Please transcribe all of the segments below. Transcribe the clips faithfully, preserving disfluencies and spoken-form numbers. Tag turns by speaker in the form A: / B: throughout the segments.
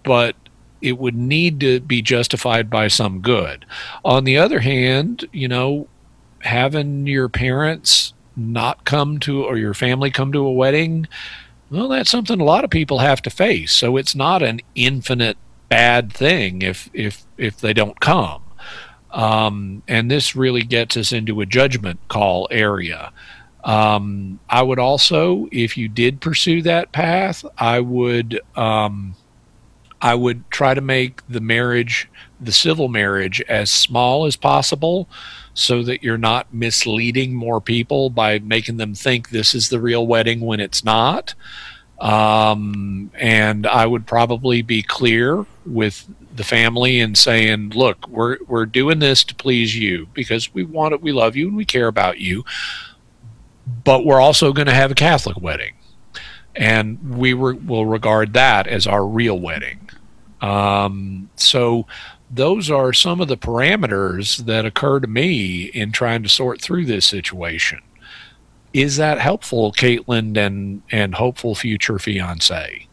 A: but it would need to be justified by some good. On the other hand, you know, having your parents not come to, or your family come to a wedding, well, that's something a lot of people have to face. So it's not an infinite bad thing if if if they don't come. Um, and this really gets us into a judgment call area. Um, I would also, if you did pursue that path, I would um, I would try to make the marriage, the civil marriage, as small as possible, so that you're not misleading more people by making them think this is the real wedding when it's not. Um, and I would probably be clear with the family and saying, look, we're we're doing this to please you because we want it, we love you, and we care about you. But we're also going to have a Catholic wedding, and we re- will regard that as our real wedding. Um, so those are some of the parameters that occur to me in trying to sort through this situation. Is that helpful, Caitlin and, and hopeful future fiance?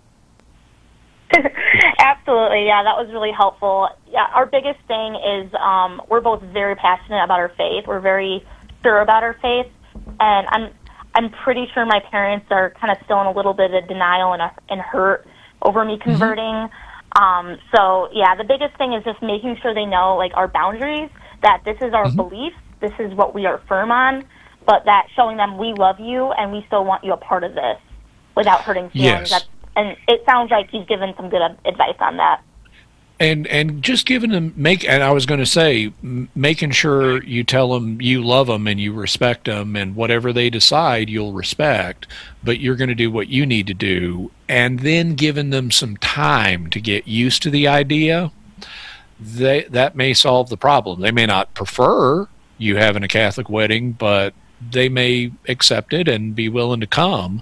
B: Absolutely, yeah, that was really helpful. Yeah, our biggest thing is um, we're both very passionate about our faith. We're very sure about our faith, and I'm I'm pretty sure my parents are kind of still in a little bit of denial and, and hurt over me converting. Mm-hmm. Um, so, yeah, the biggest thing is just making sure they know, like, our boundaries, that this is our mm-hmm. belief, this is what we are firm on, but that showing them we love you and we still want you a part of this without hurting feelings.
A: Yes.
B: That's, and it sounds like he's given some good advice on that.
A: And and just giving them, make, and I was going to say, m- making sure you tell them you love them and you respect them, and whatever they decide, you'll respect, but you're going to do what you need to do, and then giving them some time to get used to the idea. They, that may solve the problem. They may not prefer you having a Catholic wedding, but they may accept it and be willing to come.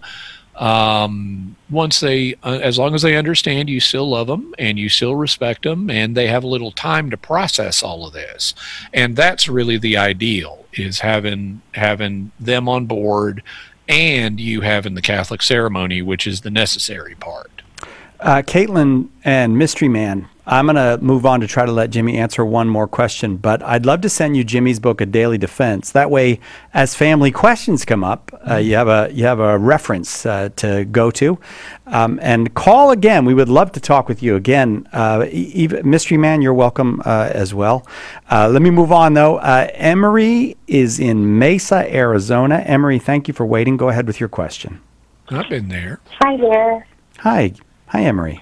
A: Um, once they, uh, as long as they understand you still love them and you still respect them, and they have a little time to process all of this. And that's really the ideal, is having, having them on board and you having the Catholic ceremony, which is the necessary part.
C: Uh, Caitlin and Mystery Man, I'm going to move on to try to let Jimmy answer one more question, but I'd love to send you Jimmy's book, A Daily Defense. That way, as family questions come up, uh, you have a you have a reference uh, to go to. Um, and call again. We would love to talk with you again. Uh, even, Mystery Man, you're welcome uh, as well. Uh, let me move on, though. Uh, Emery is in Mesa, Arizona. Emery, thank you for waiting. Go ahead with your question.
A: I've been there.
D: Hi there.
C: Hi. Hi, Emery.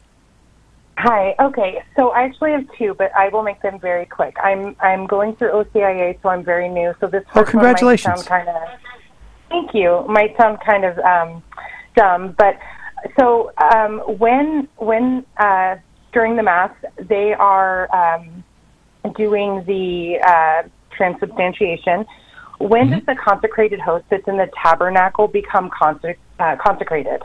D: Hi. Okay, so I actually have two, but I will make them very quick. I'm I'm going through O C I A, so I'm very new. So this
C: oh, congratulations!
D: Might sound kind of, thank you. Might sound kind of um, dumb, but so um, when when uh, during the mass they are um, doing the uh, transubstantiation. When mm-hmm. does the consecrated host that's in the tabernacle become consec- uh, consecrated?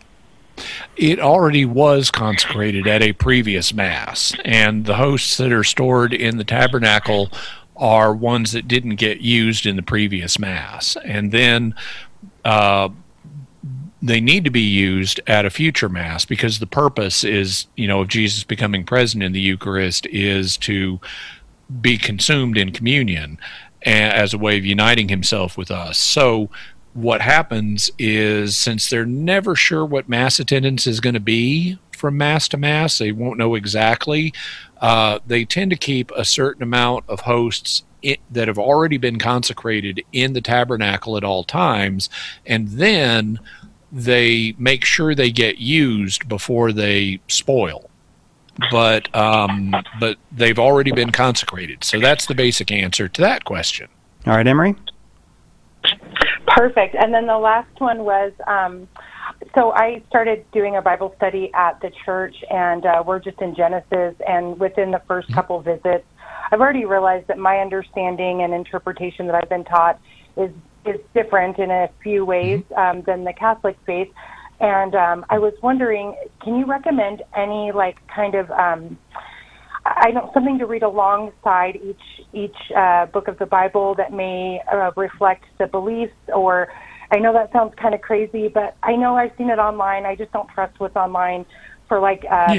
A: It already was consecrated at a previous Mass, and the hosts that are stored in the tabernacle are ones that didn't get used in the previous Mass. And then uh, they need to be used at a future Mass, because the purpose is, you know, of Jesus becoming present in the Eucharist is to be consumed in communion as a way of uniting himself with us. So what happens is, since they're never sure what Mass attendance is going to be from Mass to Mass, they won't know exactly, uh, they tend to keep a certain amount of hosts it, that have already been consecrated in the tabernacle at all times, and then they make sure they get used before they spoil. But um, but they've already been consecrated. So that's the basic answer to that question.
C: All right, Emery?
D: Perfect. And then the last one was, um, so I started doing a Bible study at the church, and uh, we're just in Genesis, and within the first couple visits, I've already realized that my understanding and interpretation that I've been taught is is different in a few ways um, than the Catholic faith. And um, I was wondering, can you recommend any, like, kind of, um, I don't something to read alongside each each uh, book of the Bible that may uh, reflect the beliefs? Or I know that sounds kind of crazy, but I know I've seen it online. I just don't trust what's online for, like, uh,